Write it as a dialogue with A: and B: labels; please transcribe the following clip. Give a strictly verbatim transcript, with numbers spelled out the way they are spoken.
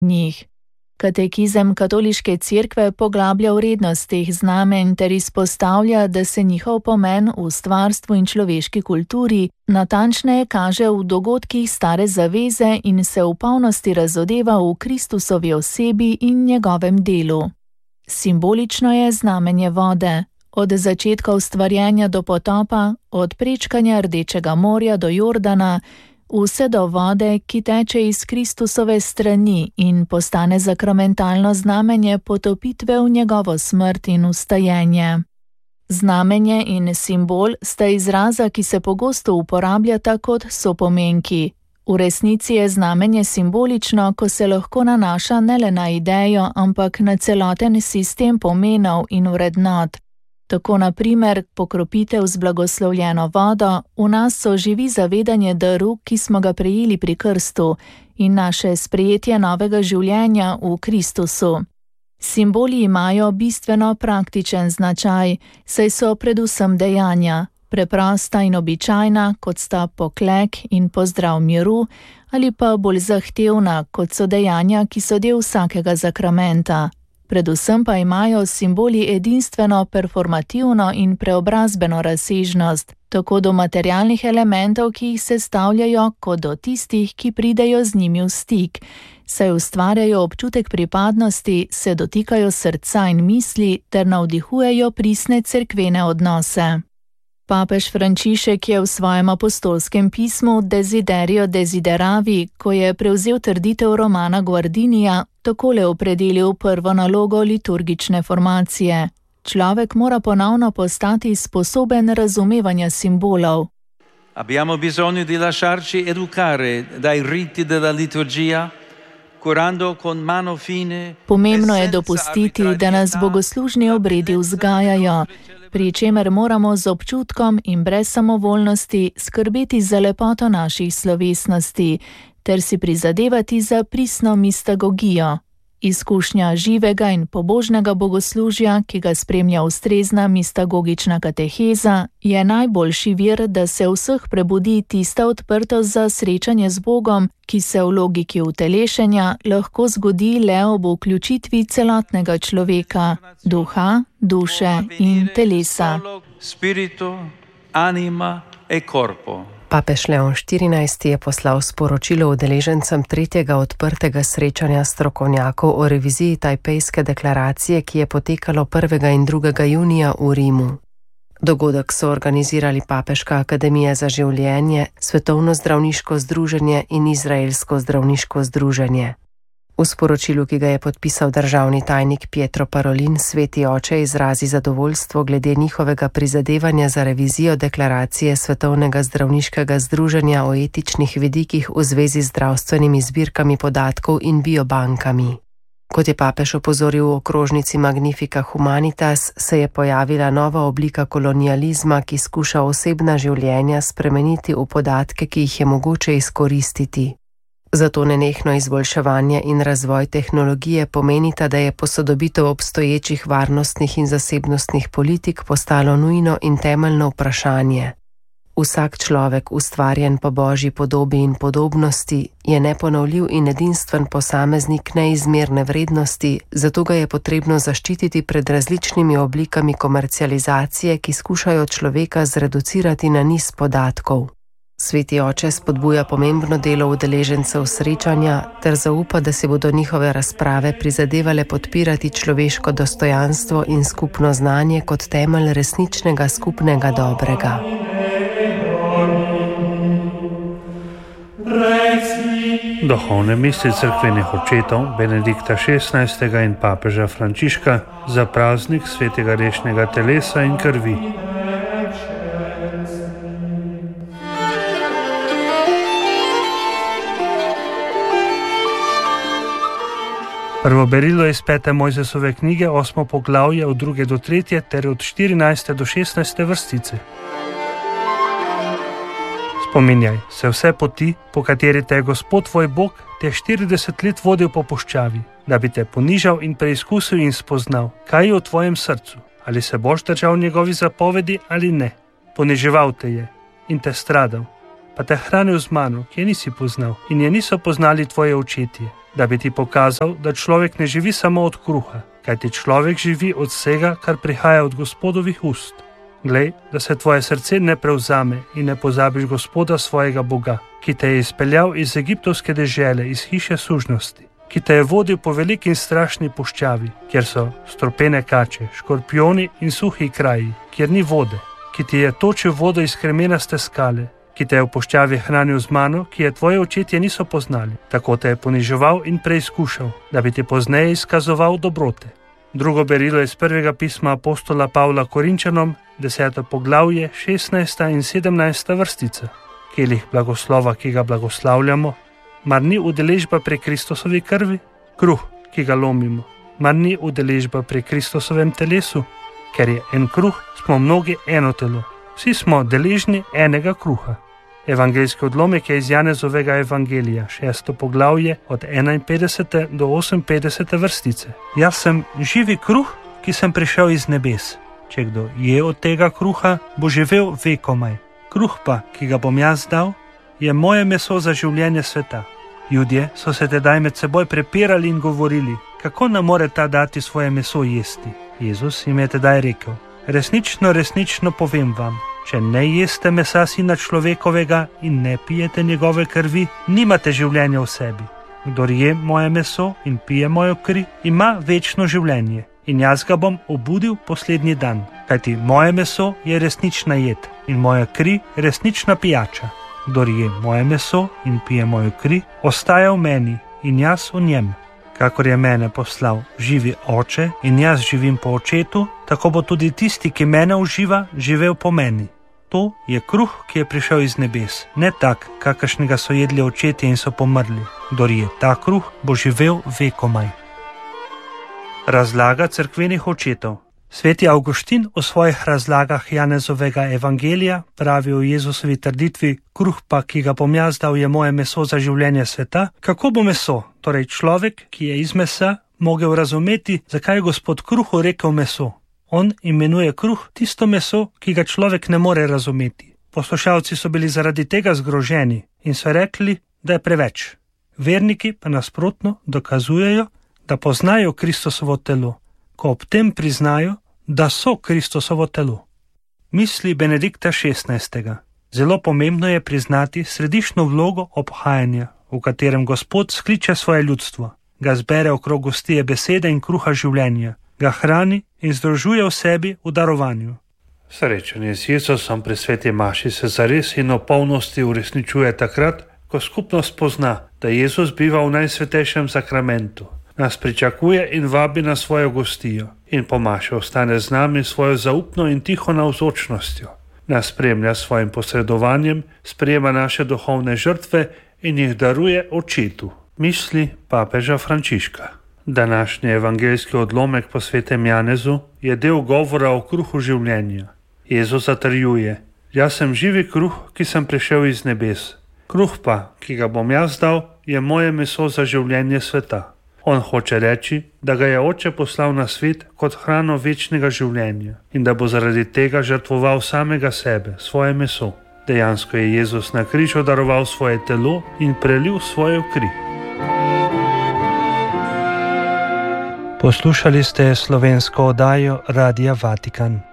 A: njih. Katekizem katoliške cerkve poglablja vrednost teh znamenj ter izpostavlja, da se njihov pomen v stvarstvu in človeški kulturi natančneje kaže v dogodkih stare zaveze in se v polnosti razodeva v Kristusovi osebi in njegovem delu. Simbolično je znamenje vode. Od začetka ustvarjanja do potopa, od prečkanja Rdečega morja do Jordana, vse do vode, ki teče iz Kristusove strani in postane sakramentalno znamenje potopitve v njegovo smrt in vstajenje. Znamenje in simbol sta izraza, ki se pogosto uporabljata kot sopomenki. V resnici je znamenje simbolično, ko se lahko nanaša ne le na idejo, ampak na celoten sistem pomenov in vrednot. Tako na primer pokropitev z blagoslovljeno vodo v nas oživi zavedanje daru, ki smo ga prejeli pri krstu, in naše sprejetje novega življenja v Kristusu. Simboli imajo bistveno praktičen značaj, saj so predvsem dejanja, preprosta in običajna, kot sta poklek in pozdrav miru, ali pa bolj zahtevna, kot so dejanja, ki so del vsakega zakramenta. Predvsem pa imajo simboli edinstveno performativno in preobrazbeno razsežnost, tako do materialnih elementov, ki jih sestavljajo, kot do tistih, ki pridejo z njimi v stik, saj ustvarjajo občutek pripadnosti, se dotikajo srca in misli ter navdihujejo pristne cerkvene odnose. Papež Frančišek je v svojem apostolskem pismu Desiderio Desideravi, ko je prevzel trditev Romana Guardinija, takole opredelil prvo nalogo liturgične formacije. Človek mora ponovno postati sposoben razumevanja simbolov.
B: Abbiamo bisogno di lasciarci educare dai riti della liturgia, curando con mano fine.
A: Pomembno je dopustiti, da nas bogoslužni obredi vzgajajo, pri čemer moramo z občutkom in brez samovoljnosti skrbeti za lepoto naših slovesnosti, ter si prizadevati za pristno mistagogijo. Izkušnja živega in pobožnega bogoslužja, ki ga spremlja ustrezna mistagogična kateheza, je najboljši vir, da se vseh prebudi tista odprtost za srečanje z Bogom, ki se v logiki utelešenja lahko zgodi le ob vključitvi celotnega človeka, duha, duše in telesa.
B: Spiritu, anima e corpo.
C: Papež Leon štirinajsti je poslal sporočilo udeležencem tretjega odprtega srečanja strokovnjakov o reviziji Tajpejske deklaracije, ki je potekalo prvega in drugega junija v Rimu. Dogodek so organizirali Papeška akademija za življenje, Svetovno zdravniško združenje in Izraelsko zdravniško združenje. V sporočilu, ki ga je podpisal državni tajnik Pietro Parolin, Sveti oče izrazi zadovoljstvo glede njihovega prizadevanja za revizijo deklaracije Svetovnega zdravniškega združenja o etičnih vidikih v zvezi z zdravstvenimi zbirkami podatkov in biobankami. Kot je papež opozoril v okrožnici Magnifica Humanitas, se je pojavila nova oblika kolonializma, ki skuša osebna življenja spremeniti v podatke, ki jih je mogoče izkoristiti. Zato nenehno izboljševanje in razvoj tehnologije pomenita, da je posodobitev obstoječih varnostnih in zasebnostnih politik postalo nujno in temeljno vprašanje. Vsak človek, ustvarjen po Božji podobi in podobnosti, je neponovljiv in edinstven posameznik neizmerne vrednosti, zato ga je potrebno zaščititi pred različnimi oblikami komercializacije, ki skušajo človeka zreducirati na niz podatkov. Sveti oče spodbuja pomembno delo udeležencev srečanja ter zaupa, da si bodo njihove razprave prizadevale podpirati človeško dostojanstvo in skupno znanje kot temelj resničnega skupnega dobrega.
D: Duhovne misli cerkvenih očetov Benedikta šestnajstega in papeža Frančiška za praznik svetega rešnega telesa in krvi. Prvo berilo iz pete Mojzesove knjige, osmo poglavje od druge do tretje ter od štirinajste do šestnajste vrstice. Spominjaj se vse poti, po kateri te je Gospod tvoj Bog te štirideset let vodil po puščavi, da bi te ponižal in preizkusil in spoznal, kaj je v tvojem srcu, ali se boš držal njegovi zapovedi ali ne. Poniževal te je in te stradal, pa te hranil z mano, ki je nisi poznal in je niso poznali tvoje očetje. da bi ti pokazal, da človek ne živi samo od kruha, kajti človek živi od vsega, kar prihaja od Gospodovih ust. Glej, da se tvoje srce ne prevzame in ne pozabiš Gospoda svojega Boga, ki te je izpeljal iz egiptovske dežele, iz hiše sužnosti, ki te je vodil po veliki in strašni puščavi, kjer so strupene kače, škorpioni in suhi kraji, kjer ni vode, ki ti je točil vodo iz kremenaste skale, ki te je v puščavi hranil z mano, ki je tvoje očetje niso poznali. Tako te je poniževal in preizkušal, da bi ti pozneje izkazoval dobrote. Drugo berilo iz prvega pisma apostola Pavla Korinčanom, deseto poglavje, šestnajsta in sedemnajsta vrstica. Kelih blagoslova, ki ga blagoslavljamo, mar ni udeležba pri Kristusovi krvi? Kruh, ki ga lomimo, mar ni udeležba pri Kristusovem telesu? Ker je en kruh, smo mnogi eno telo. Vsi smo deležni enega kruha. Evangeljski odlomek je iz Janezovega evangelija, šesto poglavje, od enainpetdesete do oseminpetdesete vrstice. Jaz sem živi kruh, ki sem prišel iz nebes. Če kdo je od tega kruha, bo živel vekomaj. Kruh pa, ki ga bom jaz dal, je moje meso za življenje sveta. Judje so se tedaj med seboj prepirali in govorili, kako nam more ta dati svoje meso jesti. Jezus jim je tedaj rekel, resnično, resnično povem vam, če ne jeste mesa Sina človekovega in ne pijete njegove krvi, nimate življenja v sebi. Kdor je moje meso in pije mojo kri, ima večno življenje in jaz ga bom obudil poslednji dan. Kajti moje meso je resnična jed in moja kri resnična pijača. Kdor je moje meso in pije mojo kri, ostaja v meni in jaz v njem. Kakor je mene poslal živi oče in jaz živim po očetu, tako bo tudi tisti, ki mene uživa, živel po meni. To je kruh, ki je prišel iz nebes, ne tak, kakršnega so jedli očetje in so pomrli. Kdor je ta kruh, bo živel vekomaj. Razlaga cerkvenih očetov. Sveti Avguštin v svojih razlagah Janezovega evangelija pravi o Jezusovi trditvi, kruh pa, ki ga bom jaz dal, je moje meso za življenje sveta. Kako bo meso, torej človek, ki je iz mesa, mogel razumeti, zakaj je Gospod kruhu rekel meso? On imenuje kruh tisto meso, ki ga človek ne more razumeti. Poslušalci so bili zaradi tega zgroženi in so rekli, da je preveč. Verniki pa nasprotno dokazujejo, da poznajo Kristusovo telo, ko ob tem priznajo, da so Kristusovo telo. Misli Benedikta šestnajstega. Zelo pomembno je priznati središčno vlogo obhajanja, v katerem Gospod skliče svoje ljudstvo, ga zbere okrog gostije besede in kruha življenja, ga hrani in združuje v sebi v darovanju. Srečanje z Jezusom pri sveti maši se zares in v polnosti uresničuje takrat, ko skupnost pozna, da Jezus biva v najsvetejšem sakramentu, nas pričakuje in vabi na svojo gostijo in po maši ostane z nami svojo zaupno in tiho navzočnostjo, nas spremlja s svojim posredovanjem, sprejema naše duhovne žrtve in jih daruje očetu. Misli papeža Frančiška. Današnji evangeljski odlomek po svetem Janezu je del govora o kruhu življenja. Jezus zatrjuje, jaz sem živi kruh, ki sem prišel iz nebes. Kruh pa, ki ga bom jaz dal, je moje meso za življenje sveta. On hoče reči, da ga je Oče poslal na svet kot hrano večnega življenja in da bo zaradi tega žrtvoval samega sebe, svoje meso. Dejansko je Jezus na križu daroval svoje telo in prelil svojo kri. Poslušali ste slovensko oddajo Radia Vatikan.